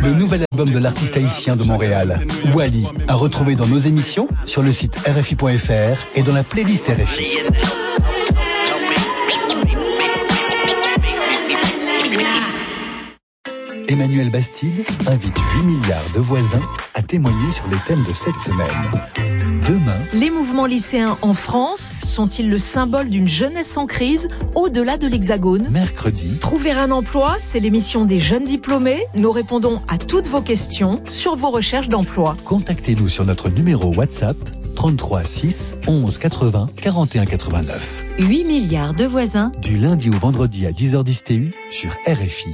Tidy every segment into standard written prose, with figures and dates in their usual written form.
Le nouvel album de l'artiste haïtien de Montréal, Wally, à retrouver dans nos émissions, sur le site RFI.fr et dans la playlist RFI. Emmanuel Bastide invite 8 milliards de voisins à témoigner sur les thèmes de cette semaine. Demain, les mouvements lycéens en France sont-ils le symbole d'une jeunesse en crise au-delà de l'Hexagone ? mercredi, Trouver un emploi, c'est l'émission des jeunes diplômés. Nous répondons à toutes vos questions sur vos recherches d'emploi. contactez-nous sur notre numéro WhatsApp 33 6 11 80 41 89. 8 milliards de voisins. Du lundi au vendredi à 10h10 TU sur RFI.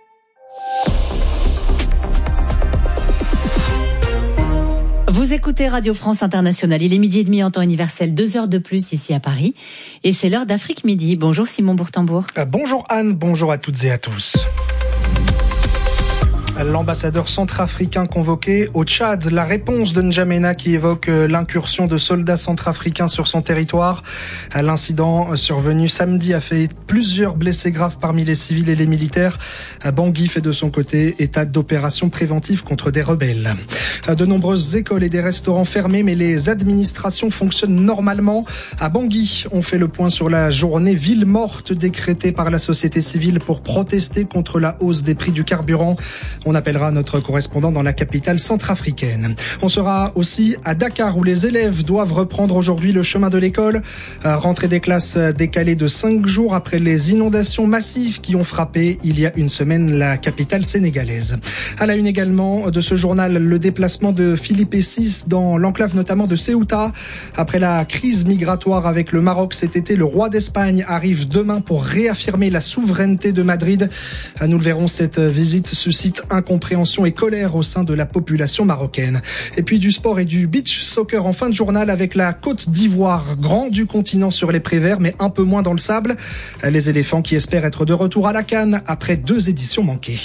Vous écoutez Radio France Internationale. Il est 12h30 en temps universel, 2 heures de plus ici à Paris. Et c'est l'heure d'Afrique Midi. Bonjour Simon Bourtambour. Bonjour Anne, bonjour à toutes et à tous. L'ambassadeur centrafricain convoqué au Tchad, la réponse de N'Djamena qui évoque l'incursion de soldats centrafricains sur son territoire. L'incident survenu samedi a fait plusieurs blessés graves parmi les civils et les militaires. Bangui fait de son côté état d'opération préventive contre des rebelles. De nombreuses écoles et des restaurants fermés, mais les administrations fonctionnent normalement. À Bangui, on fait le point sur la journée ville morte décrétée par la société civile pour protester contre la hausse des prix du carburant. On appellera notre correspondant dans la capitale centrafricaine. On sera aussi à Dakar où les élèves doivent reprendre aujourd'hui le chemin de l'école. Rentrée des classes décalée de 5 jours après les inondations massives qui ont frappé il y a une semaine la capitale sénégalaise. À la une également de ce journal, le déplacement de Philippe VI dans l'enclave notamment de Ceuta. Après la crise migratoire avec le Maroc cet été, le roi d'Espagne arrive demain pour réaffirmer la souveraineté de Madrid. Nous le verrons, cette visite suscite incompréhension et colère au sein de la population marocaine. Et puis du sport et du beach soccer en fin de journal avec la Côte d'Ivoire, grand du continent sur les prés verts, mais un peu moins dans le sable. Les éléphants qui espèrent être de retour à la CAN après 2 éditions manquées.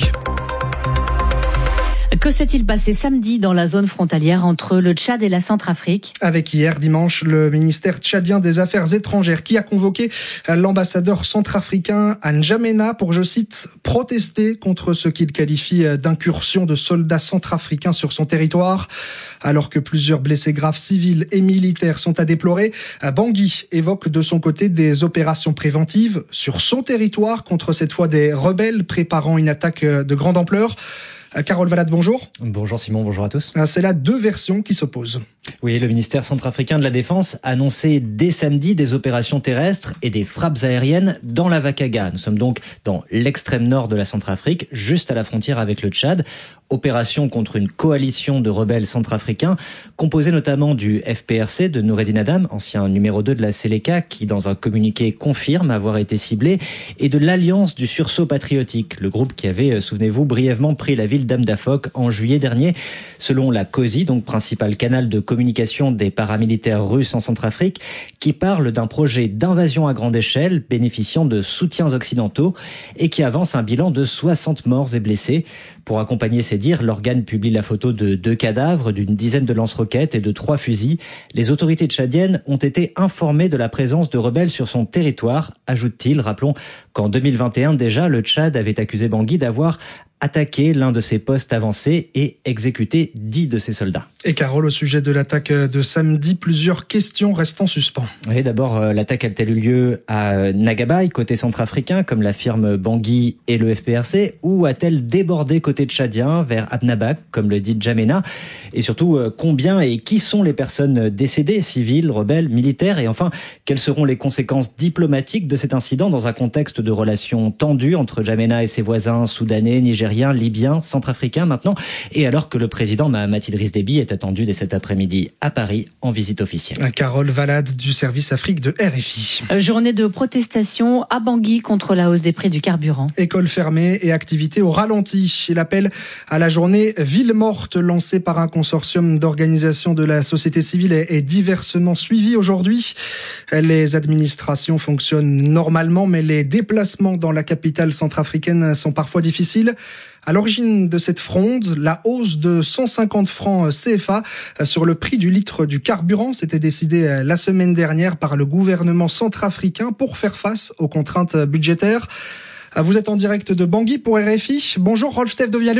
Que s'est-il passé samedi dans la zone frontalière entre le Tchad et la Centrafrique ? Avec hier dimanche le ministère tchadien des Affaires étrangères qui a convoqué l'ambassadeur centrafricain N'Djamena pour, je cite, protester contre ce qu'il qualifie d'incursion de soldats centrafricains sur son territoire. Alors que plusieurs blessés graves civils et militaires sont à déplorer, Bangui évoque de son côté des opérations préventives sur son territoire contre cette fois des rebelles préparant une attaque de grande ampleur. Carole Valade, bonjour. Bonjour Simon, bonjour à tous. C'est là 2 versions qui s'opposent. Oui, le ministère centrafricain de la Défense a annoncé dès samedi des opérations terrestres et des frappes aériennes dans la Vakaga. Nous sommes donc dans l'extrême nord de la Centrafrique, juste à la frontière avec le Tchad. Opération contre une coalition de rebelles centrafricains, composée notamment du FPRC de Noureddin Adam, ancien numéro 2 de la Seleka, qui dans un communiqué confirme avoir été ciblé, et de l'Alliance du sursaut patriotique, le groupe qui avait, souvenez-vous, brièvement pris la ville d'Amdafok en juillet dernier. Selon la COSI, donc principal canal de communication des paramilitaires russes en Centrafrique, qui parle d'un projet d'invasion à grande échelle bénéficiant de soutiens occidentaux et qui avance un bilan de 60 morts et blessés. Pour accompagner ces dires, l'organe publie la photo de 2 cadavres, d'une dizaine de lance-roquettes et de 3 fusils. Les autorités tchadiennes ont été informées de la présence de rebelles sur son territoire, ajoute-t-il. Rappelons qu'en 2021 déjà, le Tchad avait accusé Bangui d'avoir attaqué l'un de ses postes avancés et exécuté 10 de ses soldats. Et Carole, au sujet de l'attaque de samedi, plusieurs questions restent en suspens. Oui, d'abord, l'attaque a-t-elle eu lieu à Nagabay, côté centrafricain, comme l'affirment Bangui et le FPRC, ou a-t-elle débordé côté tchadien vers Abnabak, comme le dit N'Djamena? Et surtout, combien et qui sont les personnes décédées, civiles, rebelles, militaires? Et enfin, quelles seront les conséquences diplomatiques de cet incident dans un contexte de relations tendues entre N'Djamena et ses voisins soudanais, nigériens, libyens, centrafricains maintenant, et alors que le président Mahamat Idriss Déby est attendu dès cet après-midi à Paris en visite officielle. Carole Valade du service Afrique de RFI. Journée de protestation à Bangui contre la hausse des prix du carburant. Écoles fermées et activités au ralenti. L'appel à la journée ville morte lancée par un consortium d'organisations de la société civile est diversement suivi aujourd'hui. Les administrations fonctionnent normalement, mais les déplacements dans la capitale centrafricaine sont parfois difficiles. À l'origine de cette fronde, la hausse de 150 francs CFA sur le prix du litre du carburant, c'était décidé la semaine dernière par le gouvernement centrafricain pour faire face aux contraintes budgétaires. Vous êtes en direct de Bangui pour RFI. Bonjour Rolf Stef de Vialleux.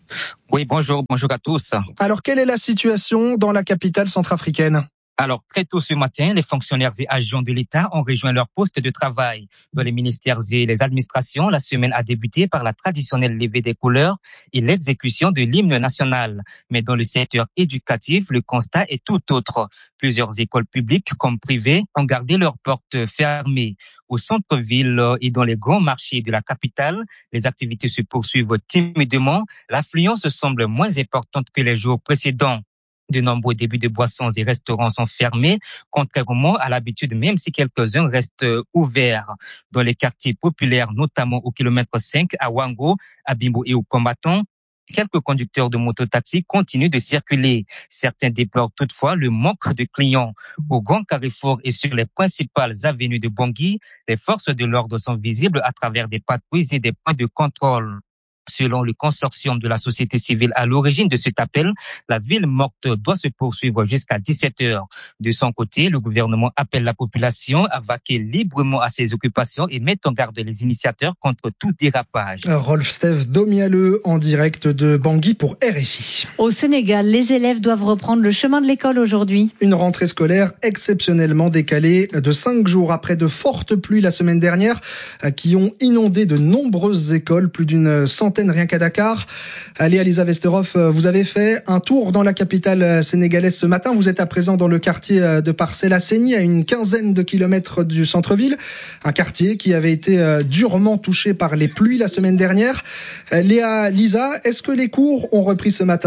Oui, bonjour à tous. Alors, quelle est la situation dans la capitale centrafricaine ? Alors, très tôt ce matin, les fonctionnaires et agents de l'État ont rejoint leur poste de travail. Dans les ministères et les administrations, la semaine a débuté par la traditionnelle levée des couleurs et l'exécution de l'hymne national. Mais dans le secteur éducatif, le constat est tout autre. Plusieurs écoles publiques comme privées ont gardé leurs portes fermées. Au centre-ville et dans les grands marchés de la capitale, les activités se poursuivent timidement. L'affluence semble moins importante que les jours précédents. De nombreux débits de boissons et restaurants sont fermés, contrairement à l'habitude, même si quelques-uns restent ouverts. Dans les quartiers populaires, notamment au kilomètre 5, à Wango, à Bimbo et au Combattant, quelques conducteurs de mototaxi continuent de circuler. Certains déplorent toutefois le manque de clients. Au Grand Carrefour et sur les principales avenues de Bangui, les forces de l'ordre sont visibles à travers des patrouilles et des points de contrôle. Selon le consortium de la société civile à l'origine de cet appel, la ville morte doit se poursuivre jusqu'à 17h. De son côté, le gouvernement appelle la population à vaquer librement à ses occupations et met en garde les initiateurs contre tout dérapage. Rolf-Steve Domialeux en direct de Bangui pour RFI. Au Sénégal, les élèves doivent reprendre le chemin de l'école aujourd'hui. Une rentrée scolaire exceptionnellement décalée de 5 jours après de fortes pluies la semaine dernière qui ont inondé de nombreuses écoles, plus d'une centaine rien qu'à Dakar. Léa Lisa Vesterhoff, vous avez fait un tour dans la capitale sénégalaise ce matin. Vous êtes à présent dans le quartier de Parcelles-Asseni, à une quinzaine de kilomètres du centre-ville. Un quartier qui avait été durement touché par les pluies la semaine dernière. Léa Lisa, est-ce que les cours ont repris ce matin ?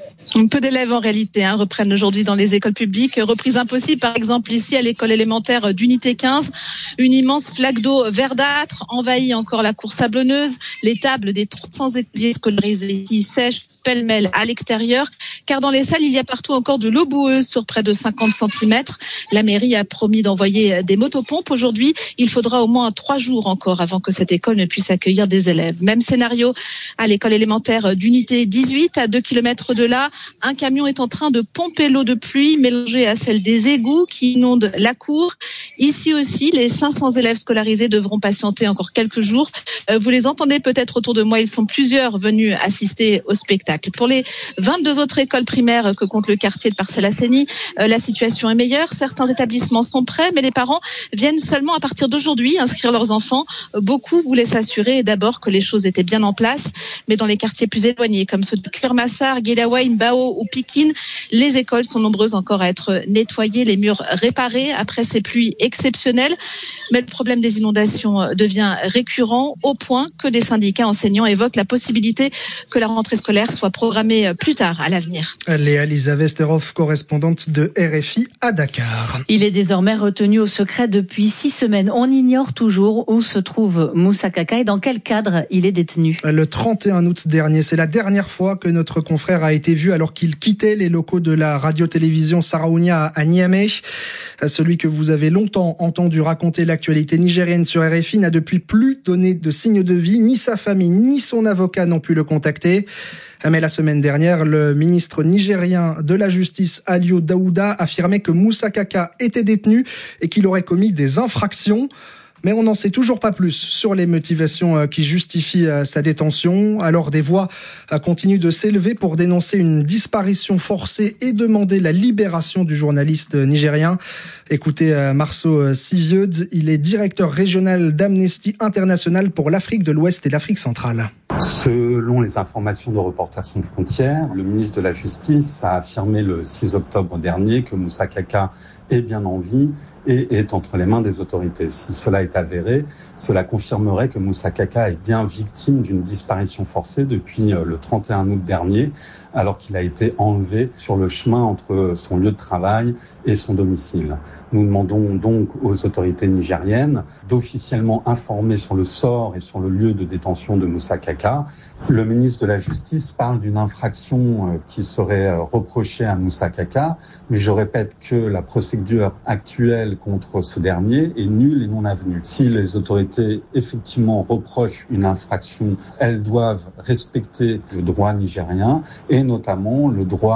Peu d'élèves en réalité reprennent aujourd'hui dans les écoles publiques. Reprise impossible par exemple ici à l'école élémentaire d'unité 15. Une immense flaque d'eau verdâtre envahit encore la cour sablonneuse. Les tables des 300 écoliers scolarisés ici sèchent pêle-mêle à l'extérieur, car dans les salles, il y a partout encore de l'eau boueuse sur près de 50 cm. La mairie a promis d'envoyer des motopompes. Aujourd'hui, il faudra au moins 3 jours encore avant que cette école ne puisse accueillir des élèves. Même scénario à l'école élémentaire d'unité 18, à 2 km de là. Un camion est en train de pomper l'eau de pluie mélangée à celle des égouts qui inondent la cour. Ici aussi, les 500 élèves scolarisés devront patienter encore quelques jours. Vous les entendez peut-être autour de moi, ils sont plusieurs venus assister au spectacle. Pour les 22 autres écoles primaires que compte le quartier de Parcelles-Asseni, la situation est meilleure. Certains établissements sont prêts, mais les parents viennent seulement à partir d'aujourd'hui inscrire leurs enfants. Beaucoup voulaient s'assurer d'abord que les choses étaient bien en place, mais dans les quartiers plus éloignés, comme ceux de Kermassar, Guédaoué, Mbao ou Pikine, les écoles sont nombreuses encore à être nettoyées, les murs réparés après ces pluies exceptionnelles. Mais le problème des inondations devient récurrent au point que des syndicats enseignants évoquent la possibilité que la rentrée scolaire soit programmée plus tard à l'avenir. Léa Lisa Vesterhoff, correspondante de RFI à Dakar. Il est désormais retenu au secret depuis 6 semaines. On ignore toujours où se trouve Moussa Kaka et dans quel cadre il est détenu. Le 31 août dernier, c'est la dernière fois que notre confrère a été vu alors qu'il quittait les locaux de la radio-télévision Saraounia à Niamey. Celui que vous avez longtemps entendu raconter l'actualité nigérienne sur RFI n'a depuis plus donné de signe de vie. Ni sa famille, ni son avocat n'ont pu le contacter. Mais la semaine dernière, le ministre nigérien de la Justice, Aliou Daouda, affirmait que Moussa Kaka était détenu et qu'il aurait commis des infractions. Mais on n'en sait toujours pas plus sur les motivations qui justifient sa détention. Alors des voix continuent de s'élever pour dénoncer une disparition forcée et demander la libération du journaliste nigérien. Écoutez Marceau Sivieud, il est directeur régional d'Amnesty International pour l'Afrique de l'Ouest et l'Afrique centrale. Selon les informations de Reporters sans frontières, le ministre de la Justice a affirmé le 6 octobre dernier que Moussa Kaka est bien en vie et est entre les mains des autorités. Si cela est avéré, cela confirmerait que Moussa Kaka est bien victime d'une disparition forcée depuis le 31 août dernier, alors qu'il a été enlevé sur le chemin entre son lieu de travail et son domicile. Nous demandons donc aux autorités nigériennes d'officiellement informer sur le sort et sur le lieu de détention de Moussa Kaka. Le ministre de la Justice parle d'une infraction qui serait reprochée à Moussa Kaka, mais je répète que la procédure actuelle contre ce dernier est nulle et non avenue. Si les autorités effectivement reprochent une infraction, elles doivent respecter le droit nigérien et notamment le droit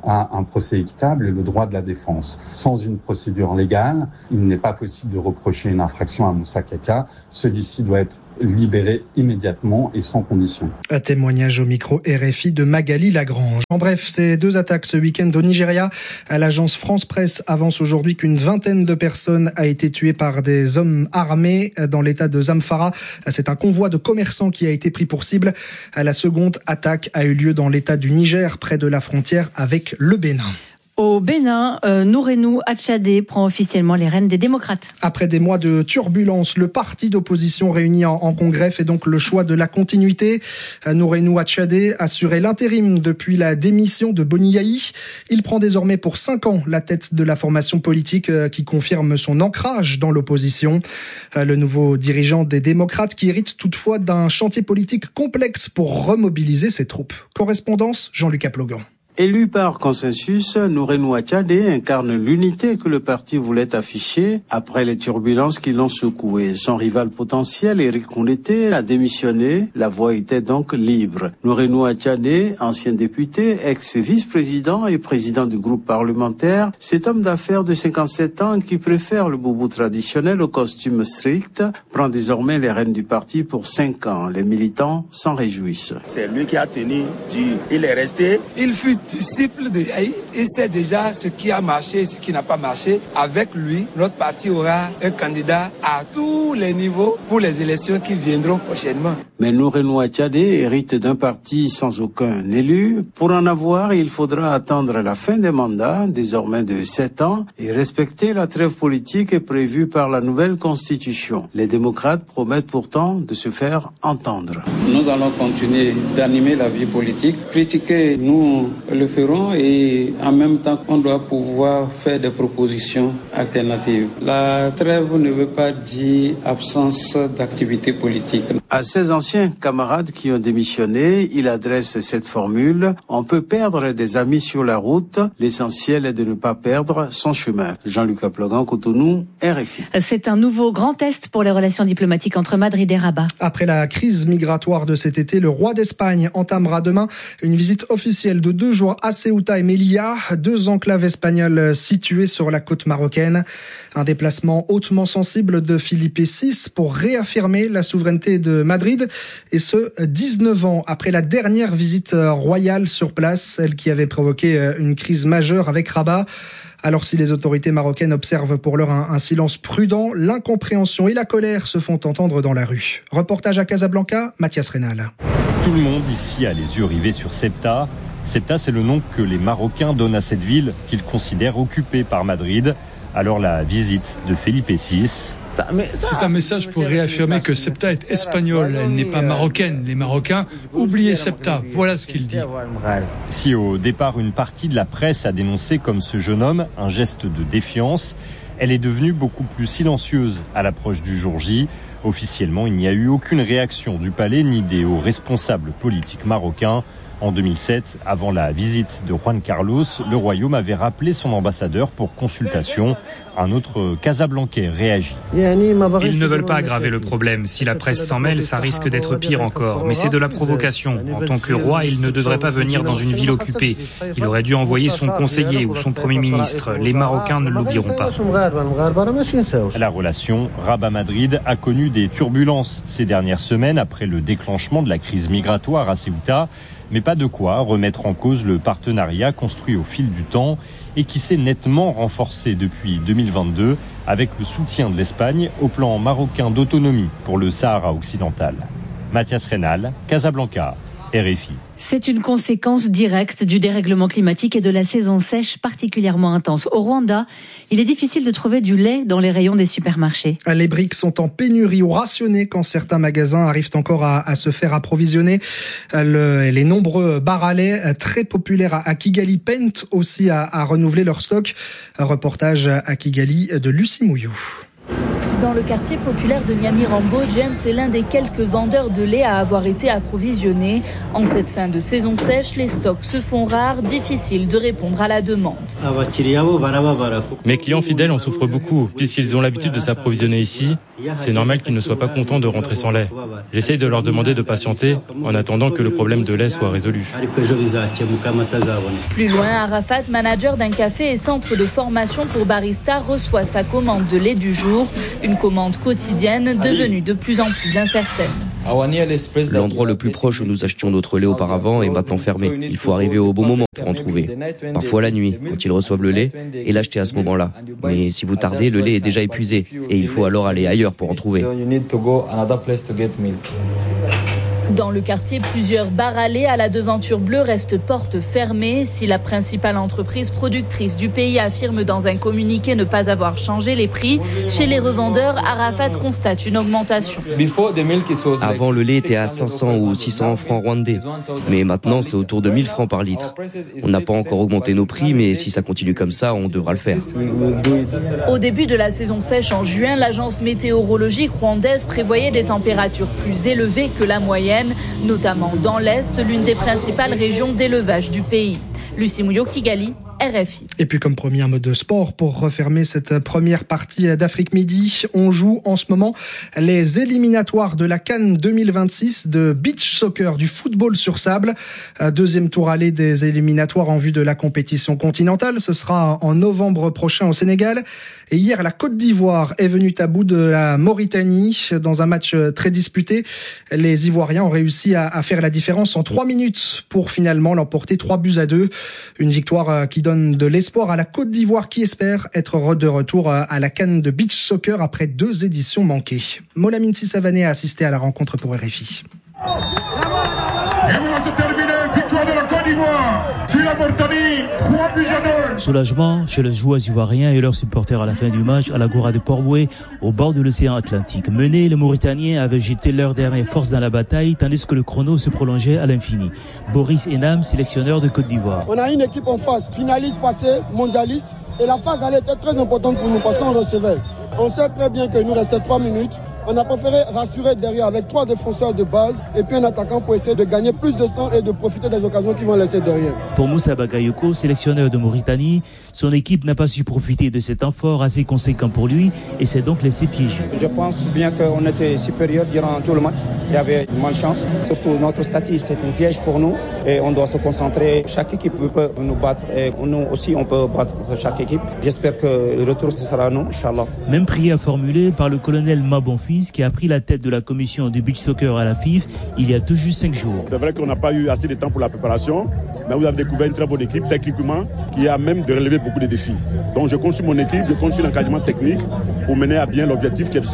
à un procès équitable et le droit de la défense. Sans une procédure légale, il n'est pas possible de reprocher une infraction à Moussa Kaka. Celui-ci doit être libéré immédiatement et sans condition. Un témoignage au micro RFI de Magali Lagrange. En bref, ces 2 attaques ce week-end au Nigeria. L'agence France Presse avance aujourd'hui qu'une vingtaine de personnes a été tuées par des hommes armés dans l'état de Zamfara. C'est un convoi de commerçants qui a été pris pour cible. La seconde attaque a eu lieu dans l'état du Niger, près de la frontière avec le Bénin. Au Bénin, Nourenou Atchadé prend officiellement les rênes des démocrates. Après des mois de turbulences, le parti d'opposition réuni en congrès fait donc le choix de la continuité. Nourenou Atchadé assurait l'intérim depuis la démission de Boni Yayi. Il prend désormais pour 5 ans la tête de la formation politique qui confirme son ancrage dans l'opposition. Le nouveau dirigeant des démocrates qui hérite toutefois d'un chantier politique complexe pour remobiliser ses troupes. Correspondance, Jean-Luc Aplogan. Élu par consensus, Nourenou Atchadé incarne l'unité que le parti voulait afficher après les turbulences qui l'ont secoué. Son rival potentiel, Éric Kondété, a démissionné. La voie était donc libre. Nourenou Atchadé, ancien député, ex-vice-président et président du groupe parlementaire, cet homme d'affaires de 57 ans qui préfère le boubou traditionnel au costume strict, prend désormais les rênes du parti pour 5 ans. Les militants s'en réjouissent. C'est lui qui a tenu dur. Il est resté. Il fut disciple de Yayi, il sait déjà ce qui a marché et ce qui n'a pas marché. Avec lui, notre parti aura un candidat à tous les niveaux pour les élections qui viendront prochainement. Mais Nourenou Atchadé hérite d'un parti sans aucun élu. Pour en avoir, il faudra attendre la fin des mandats, désormais de 7 ans, et respecter la trêve politique prévue par la nouvelle constitution. Les démocrates promettent pourtant de se faire entendre. Nous allons continuer d'animer la vie politique. Critiquer, nous le ferons, et en même temps, on doit pouvoir faire des propositions alternatives. La trêve ne veut pas dire absence d'activité politique. À ses anciens camarades qui ont démissionné, il adresse cette formule: on peut perdre des amis sur la route, l'essentiel est de ne pas perdre son chemin. Jean-Luc Aplogan, Cotonou, RFI. C'est un nouveau grand test pour les relations diplomatiques entre Madrid et Rabat. Après la crise migratoire de cet été, le roi d'Espagne entamera demain une visite officielle de 2 jours à Ceuta et Melilla, 2 enclaves espagnoles situées sur la côte marocaine. Un déplacement hautement sensible de Felipe VI pour réaffirmer la souveraineté de Madrid, et ce 19 ans après la dernière visite royale sur place, celle qui avait provoqué une crise majeure avec Rabat. Alors si les autorités marocaines observent pour l'heure un silence prudent, l'incompréhension et la colère se font entendre dans la rue. Reportage à Casablanca, Mathias Rénal. Tout le monde ici a les yeux rivés sur Ceuta. Ceuta, c'est le nom que les Marocains donnent à cette ville qu'ils considèrent occupée par Madrid. Alors la visite de Felipe VI. C'est un message pour réaffirmer que Ceuta est espagnole, elle n'est pas marocaine. Les Marocains, oubliez Ceuta, voilà ce qu'il dit. Si au départ une partie de la presse a dénoncé comme ce jeune homme un geste de défiance, elle est devenue beaucoup plus silencieuse à l'approche du jour J. Officiellement, il n'y a eu aucune réaction du palais ni des hauts responsables politiques marocains. En 2007, avant la visite de Juan Carlos, le royaume avait rappelé son ambassadeur pour consultation. Un autre Casablancais réagit. Ils ne veulent pas aggraver le problème. Si la presse s'en mêle, ça risque d'être pire encore. Mais c'est de la provocation. En tant que roi, il ne devrait pas venir dans une ville occupée. Il aurait dû envoyer son conseiller ou son premier ministre. Les Marocains ne l'oublieront pas. La relation Rabat-Madrid a connu des turbulences ces dernières semaines après le déclenchement de la crise migratoire à Ceuta. Mais pas de quoi remettre en cause le partenariat construit au fil du temps et qui s'est nettement renforcé depuis 2022 avec le soutien de l'Espagne au plan marocain d'autonomie pour le Sahara occidental. Mathias Rénal, Casablanca, RFI. C'est une conséquence directe du dérèglement climatique et de la saison sèche particulièrement intense. Au Rwanda, il est difficile de trouver du lait dans les rayons des supermarchés. Les briques sont en pénurie ou rationnées quand certains magasins arrivent encore à se faire approvisionner. Les nombreux bars à lait très populaires à Kigali peinent aussi à renouveler leur stock. Un reportage à Kigali de Lucie Mouillou. Dans le quartier populaire de Nyamirambo, James est l'un des quelques vendeurs de lait à avoir été approvisionné. En cette fin de saison sèche, les stocks se font rares, difficile de répondre à la demande. Mes clients fidèles en souffrent beaucoup, puisqu'ils ont l'habitude de s'approvisionner ici. C'est normal qu'ils ne soient pas contents de rentrer sans lait. J'essaye de leur demander de patienter en attendant que le problème de lait soit résolu. Plus loin, Arafat, manager d'un café et centre de formation pour barista, reçoit sa commande de lait du jour. Une commande quotidienne devenue de plus en plus incertaine. L'endroit le plus proche où nous achetions notre lait auparavant est maintenant fermé. Il faut arriver au bon moment pour en trouver. Parfois la nuit, quand ils reçoivent le lait, et l'acheter à ce moment-là. Mais si vous tardez, le lait est déjà épuisé. Et il faut alors aller ailleurs pour en trouver. Dans le quartier, plusieurs bars à lait à la devanture bleue restent portes fermées. Si la principale entreprise productrice du pays affirme dans un communiqué ne pas avoir changé les prix, chez les revendeurs, Arafat constate une augmentation. Avant, le lait était à 500 ou 600 francs rwandais. Mais maintenant, c'est autour de 1000 francs par litre. On n'a pas encore augmenté nos prix, mais si ça continue comme ça, on devra le faire. Au début de la saison sèche en juin, l'agence météorologique rwandaise prévoyait des températures plus élevées que la moyenne, notamment dans l'Est, l'une des principales régions d'élevage du pays. Lucie Mouillot, Kigali, RFI. Et puis comme promis, un mot de sport pour refermer cette première partie d'Afrique Midi. On joue en ce moment les éliminatoires de la CAN 2026 de beach soccer, du football sur sable. Deuxième tour aller des éliminatoires en vue de la compétition continentale. Ce sera en novembre prochain au Sénégal. Et hier, la Côte d'Ivoire est venue à bout de la Mauritanie dans un match très disputé. Les Ivoiriens ont réussi à faire la différence en 3 minutes pour finalement l'emporter 3-2. Une victoire qui donne de l'espoir à la Côte d'Ivoire qui espère être de retour à la CAN de beach soccer après 2 éditions manquées. Molamine Sissavané a assisté à la rencontre pour RFI. Et voilà, c'est terminé, victoire de la Côte d'Ivoire sur la Mauritanie, 3-2. Soulagement chez les joueurs ivoiriens et leurs supporters à la fin du match à l'Agora de Port-Boué, au bord de l'océan Atlantique. Menés, les Mauritaniens avaient jeté leur dernière force dans la bataille, tandis que le chrono se prolongeait à l'infini. Boris Enam, sélectionneur de Côte d'Ivoire. On a une équipe en face, finaliste passée, mondialiste, et la phase allait être très importante pour nous parce qu'on recevait. On sait très bien qu'il nous restait 3 minutes. On a préféré rassurer derrière avec 3 défenseurs de base et puis un attaquant pour essayer de gagner plus de temps et de profiter des occasions qui vont laisser derrière. Pour Moussa Bagayoko, sélectionneur de Mauritanie, son équipe n'a pas su profiter de cet effort assez conséquent pour lui et s'est donc laissé piéger. Je pense bien qu'on était supérieur durant tout le match. Il y avait une malchance. Surtout notre statut, c'est un piège pour nous et on doit se concentrer. Chaque équipe peut nous battre et nous aussi on peut battre chaque équipe. J'espère que le retour ce sera nous, Inch'Allah. Même prière formulée par le colonel Mabonfils qui a pris la tête de la commission du beach soccer à la FIF il y a tout juste 5 jours. C'est vrai qu'on n'a pas eu assez de temps pour la préparation, mais vous avez découvert une très bonne équipe techniquement qui a même de relever beaucoup de défis. Donc je compte sur mon équipe, je compte sur l'encadrement technique pour mener à bien l'objectif qui est de